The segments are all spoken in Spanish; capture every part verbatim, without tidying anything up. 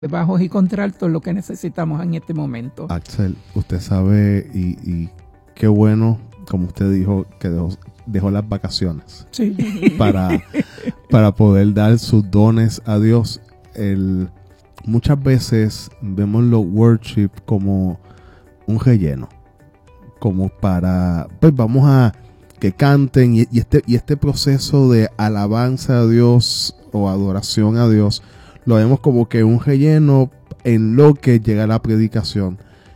bajos y contraltos lo que necesitamos en este momento. Axel, usted sabe y, y qué bueno, como usted dijo, que dejó, dejó las vacaciones sí. para, para poder dar sus dones a Dios. El, muchas veces vemos los worship como un relleno, como para, pues vamos a que canten y, y, este, y este proceso de alabanza a Dios o adoración a Dios lo vemos como que un relleno en lo que llega la predicación.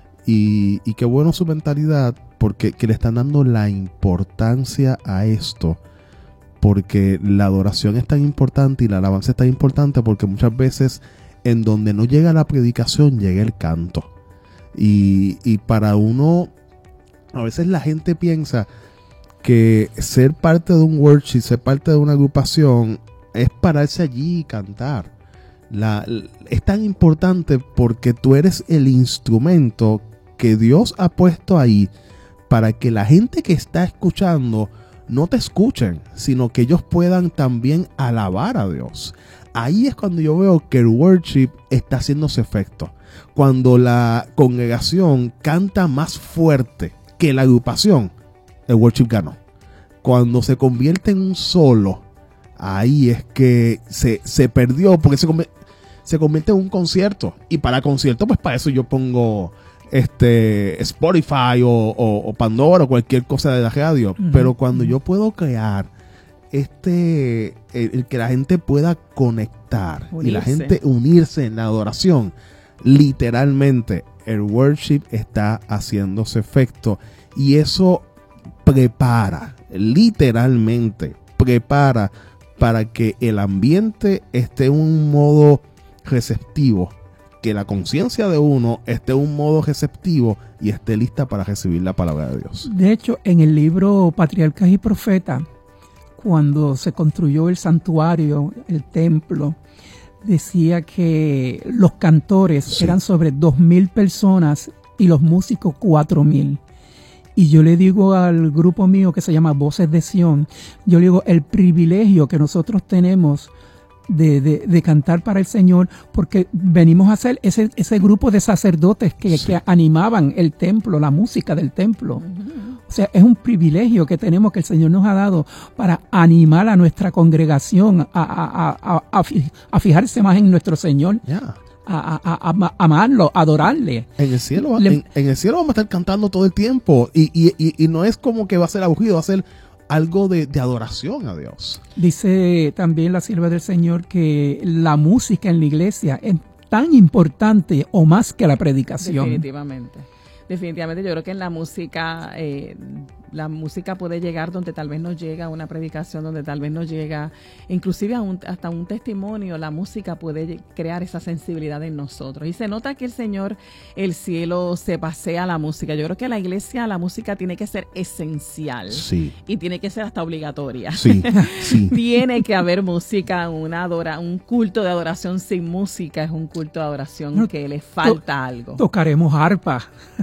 Y, y qué bueno su mentalidad, porque que le están dando la importancia a esto, porque la adoración es tan importante y la alabanza es tan importante, porque muchas veces en donde no llega la predicación llega el canto. Y, y para uno, a veces la gente piensa que ser parte de un worship, ser parte de una agrupación, es pararse allí y cantar. La, es tan importante porque tú eres el instrumento que Dios ha puesto ahí para que la gente que está escuchando no te escuchen, sino que ellos puedan también alabar a Dios. Ahí es cuando yo veo que el worship está haciéndose efecto. Cuando la congregación canta más fuerte que la agrupación, el worship ganó. Cuando se convierte en un solo, ahí es que se, se perdió, porque se, se convierte en un concierto. Y para concierto, pues para eso yo pongo este Spotify o, o, o Pandora o cualquier cosa de la radio. Uh-huh. Pero cuando yo puedo crear este el, el que la gente pueda conectar unirse. Y la gente unirse en la adoración, literalmente el worship está haciéndose efecto. Y eso prepara, literalmente prepara para que el ambiente esté en un modo receptivo, que la conciencia de uno esté en un modo receptivo y esté lista para recibir la palabra de Dios. De hecho, en el libro Patriarcas y Profetas, cuando se construyó el santuario, el templo, decía que los cantores sí. eran sobre dos mil personas y los músicos cuatro mil. Y yo le digo al grupo mío que se llama Voces de Sion, yo le digo el privilegio que nosotros tenemos de, de, de cantar para el Señor, porque venimos a ser ese, ese grupo de sacerdotes que, sí. que animaban el templo, la música del templo. Uh-huh. O sea, es un privilegio que tenemos, que el Señor nos ha dado para animar a nuestra congregación a, a, a, a, a fijarse más en nuestro Señor. Yeah. A, a, a, a amarlo, a adorarle. En el cielo, Le, en, en el cielo vamos a estar cantando todo el tiempo y, y, y, y no es como que va a ser aburrido, va a ser algo de, de adoración a Dios. Dice también la sierva del Señor que la música en la iglesia es tan importante o más que la predicación. Definitivamente. Definitivamente yo creo que en la música, eh, la música puede llegar donde tal vez no llega una predicación, donde tal vez no llega, inclusive a un, hasta un testimonio. La música puede crear esa sensibilidad en nosotros. Y se nota que el Señor, el cielo, se pasea la música. Yo creo que la iglesia, la música tiene que ser esencial. Sí. Y tiene que ser hasta obligatoria. Sí, sí. Tiene que haber música, una adora, un culto de adoración sin música es un culto de adoración no, que le falta to- algo. Tocaremos arpa.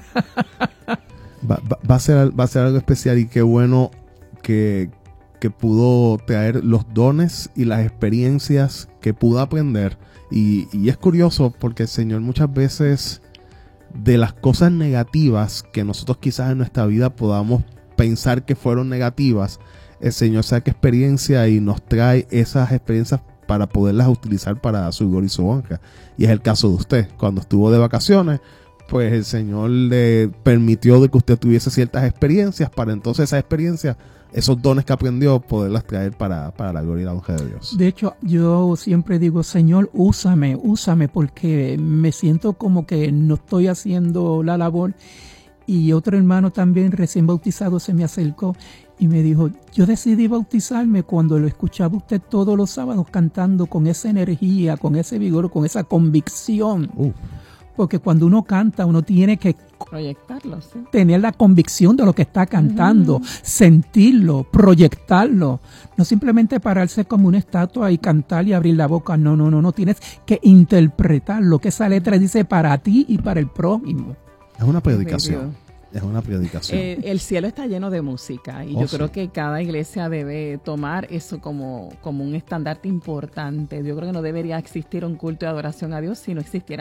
Va, va, va, a ser, va a ser algo especial y qué bueno que, que pudo traer los dones y las experiencias que pudo aprender. Y, y es curioso porque el Señor muchas veces, de las cosas negativas que nosotros quizás en nuestra vida podamos pensar que fueron negativas, el Señor saca experiencia y nos trae esas experiencias para poderlas utilizar para su gloria y su honra. Y es el caso de usted. Cuando estuvo de vacaciones, pues el Señor le permitió de que usted tuviese ciertas experiencias para entonces esas experiencias, esos dones que aprendió, poderlas traer para, para la gloria y la honra de Dios. De hecho, yo siempre digo, Señor, úsame, úsame, porque me siento como que no estoy haciendo la labor. Y otro hermano también recién bautizado se me acercó y me dijo, yo decidí bautizarme cuando lo escuchaba usted todos los sábados cantando con esa energía, con ese vigor, con esa convicción. Uh. Porque cuando uno canta, uno tiene que proyectarlo, sí. Tener la convicción de lo que está cantando, uh-huh. sentirlo, proyectarlo. No simplemente pararse como una estatua y cantar y abrir la boca. No, no, no, no. Tienes que interpretar lo que esa letra dice para ti y para el prójimo. Es una predicación. Es una predicación. Eh, el cielo está lleno de música y Oh, yo sí. creo que cada iglesia debe tomar eso como, como un estandarte importante. Yo creo que no debería existir un culto de adoración a Dios si no existiera